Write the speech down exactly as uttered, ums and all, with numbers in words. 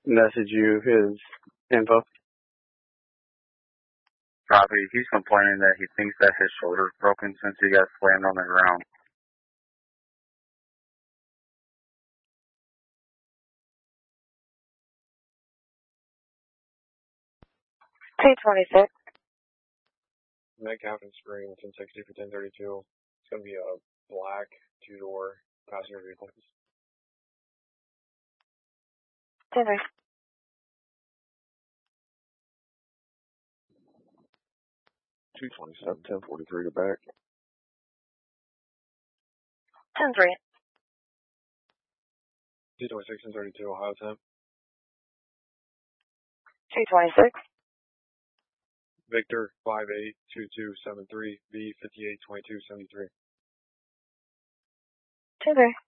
message you his info. Copy. He's complaining that he thinks that his shoulder's broken since he got slammed on the ground. two twenty-six. Metcalf and Spring, ten sixty for ten thirty-two. It's going to be a black two-door passenger vehicle. ten two twenty-seven, ten forty-three to back. ten three. two twenty-six and thirty-two, Ohio temp. two twenty-six. Victor, five eight two two seven three, B fifty-eight twenty-two seventy-three. two three.